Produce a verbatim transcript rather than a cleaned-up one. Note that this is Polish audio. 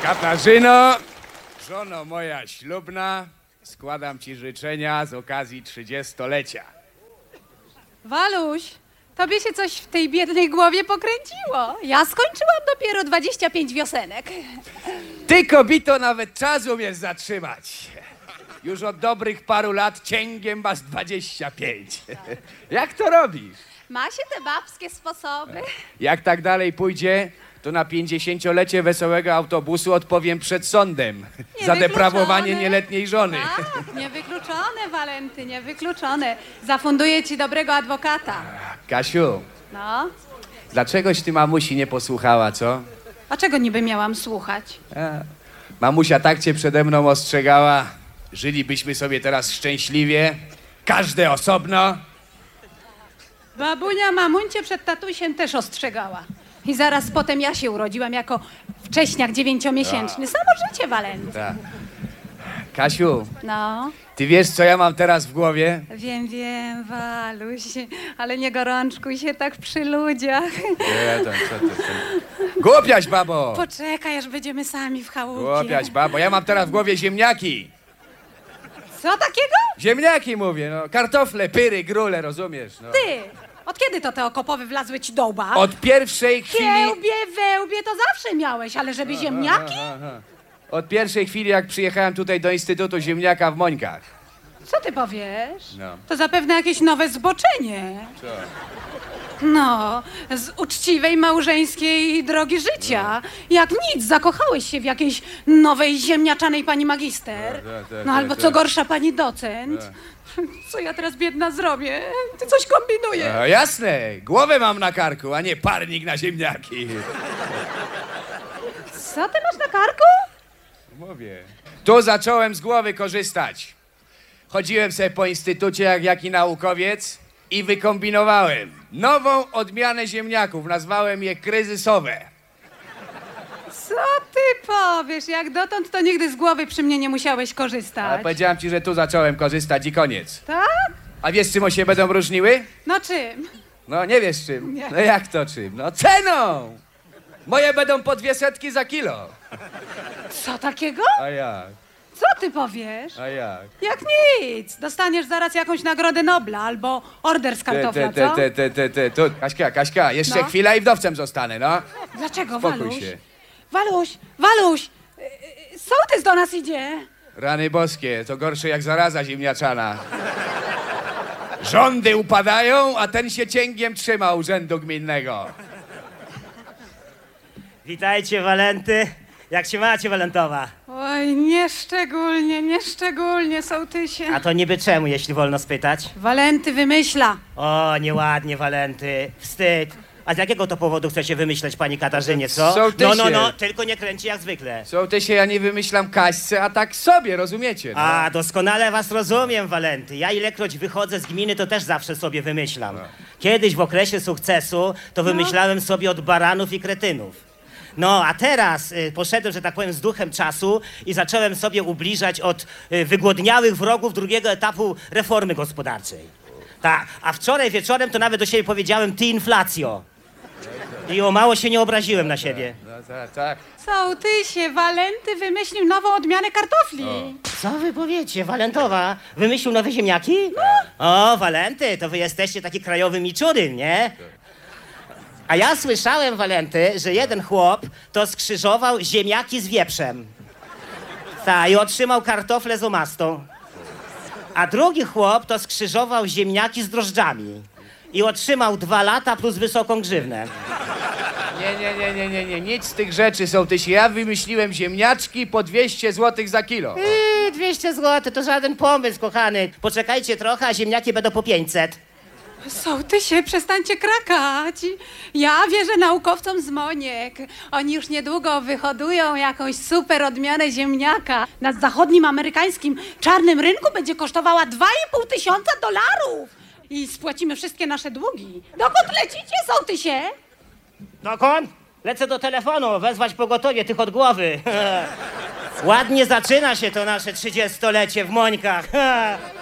Katarzyno, żono moja ślubna, składam ci życzenia z okazji trzydziestolecia. Waluś, tobie się coś w tej biednej głowie pokręciło. Ja skończyłam dopiero dwadzieścia pięć wiosenek. Ty, kobito, nawet czas umiesz zatrzymać. Już od dobrych paru lat cięgiem masz dwadzieścia pięć. Jak to robisz? Ma się te babskie sposoby. Jak tak dalej pójdzie, to na pięćdziesięciolecie wesołego autobusu odpowiem przed sądem za Niewykluczone. deprawowanie nieletniej żony. Tak, niewykluczone, Walenty, niewykluczone. Zafunduję ci dobrego adwokata. Kasiu, No, dlaczegoś ty mamusi nie posłuchała, co? a czego niby miałam słuchać? A, mamusia tak cię przede mną ostrzegała. Żylibyśmy sobie teraz szczęśliwie, każde osobno. Babunia mamuńcie przed tatusiem też ostrzegała. I zaraz potem ja się urodziłam jako wcześniak dziewięciomiesięczny. Samo życie, Walenty. Tak. Kasiu, No, ty wiesz, co ja mam teraz w głowie? wiem, wiem, Waluś, ale nie gorączkuj się tak przy ludziach. Nie, to, co ty, co? Głupiaś, babo! Poczekaj, aż będziemy sami w chałupie. Głupiaś, babo, ja mam teraz w głowie ziemniaki. Co takiego? Ziemniaki mówię, no. Kartofle, pyry, grule, rozumiesz? No. Ty! Od kiedy to te okopowe wlazły ci do łba? Od pierwszej chwili... Kiełbie, wełbie to zawsze miałeś, ale żeby ziemniaki? Aha, aha. Od pierwszej chwili, jak przyjechałem tutaj do Instytutu Ziemniaka w Mońkach. Co ty powiesz? No. To zapewne jakieś nowe zboczenie. Co? No, z uczciwej małżeńskiej drogi życia. Jak nic, zakochałeś się w jakiejś nowej ziemniaczanej pani magister. Tak, tak, tak, No albo tak, co tak. gorsza pani docent. Co ja teraz biedna zrobię? Ty coś kombinujesz. No, jasne, głowę mam na karku, a nie parnik na ziemniaki. Co ty masz na karku? Mówię. Tu zacząłem z głowy korzystać. Chodziłem sobie po instytucie jak jaki naukowiec i wykombinowałem nową odmianę ziemniaków. Nazwałem je kryzysowe. Co ty powiesz? Jak dotąd to nigdy z głowy przy mnie nie musiałeś Ale korzystać. powiedziałem ci, że tu zacząłem korzystać i koniec. Tak? A wiesz, czym się będą różniły? No czym? No nie wiesz czym. Nie. No jak to czym? No ceną! Moje będą po dwie setki za kilo. Co takiego? A jak? Co ty powiesz? A jak? Jak nic. Dostaniesz zaraz jakąś nagrodę Nobla albo order z kartofla, te, co? te, te, te, te, tu. Kaśka, Kaśka, jeszcze No. chwilę i wdowcem zostanę, no. Dlaczego, Spokój Waluś? się. Waluś, Waluś! y, y, Sołtys do nas idzie. Rany boskie, to gorsze jak zaraza ziemniaczana. Rządy upadają, a ten się cięgiem trzyma urzędu gminnego. Witajcie, Walenty. Jak się macie, Walentowa? Oj, nieszczególnie, nieszczególnie, sołtysie. A to niby czemu, jeśli wolno spytać? Walenty wymyśla. O, nieładnie, Walenty. Wstyd. A z jakiego to powodu chcecie wymyśleć pani Katarzynie, co? Sołtysie. No, no, no, tylko nie kręci jak zwykle. Sołtysie, ja nie wymyślam Kaśce, a tak sobie, rozumiecie? No. A, doskonale was rozumiem, Walenty. Ja ilekroć wychodzę z gminy, to też zawsze sobie wymyślam. Kiedyś w okresie sukcesu to wymyślałem sobie od baranów i kretynów. No, a teraz y, poszedłem, że tak powiem, z duchem czasu i zacząłem sobie ubliżać od y, wygłodniałych wrogów drugiego etapu reformy gospodarczej. Tak, a wczoraj wieczorem to nawet do siebie powiedziałem ty inflacjo. I o mało się nie obraziłem na siebie. No, tak, tak. Sołtysie, Walenty wymyślił nową odmianę kartofli. Co wy powiecie, Walentowa? Wymyślił nowe ziemniaki? O, Walenty, to wy jesteście taki krajowy miczuryn, nie? A ja słyszałem, Walenty, że jeden chłop to skrzyżował ziemniaki z wieprzem. Ta, i otrzymał kartofle z omastą. A drugi chłop to skrzyżował ziemniaki z drożdżami. I otrzymał dwa lata plus wysoką grzywnę. Nie, nie, nie, nie, nie, nie, nic z tych rzeczy, sołtysie. Ja wymyśliłem ziemniaczki po dwieście złotych za kilo. Yy, dwieście złotych to żaden pomysł, kochany. Poczekajcie trochę, a ziemniaki będą po pięćset. Sołtysie, przestańcie krakać. Ja wierzę naukowcom z Moniek. Oni już niedługo wyhodują jakąś super odmianę ziemniaka. Na zachodnim amerykańskim czarnym rynku będzie kosztowała dwa i pół tysiąca dolarów. I spłacimy wszystkie nasze długi. Dokąd lecicie, sołtysie? Dokąd? Lecę do telefonu, wezwać pogotowie tych od głowy. Ładnie zaczyna się to nasze trzydziestolecie w Mońkach.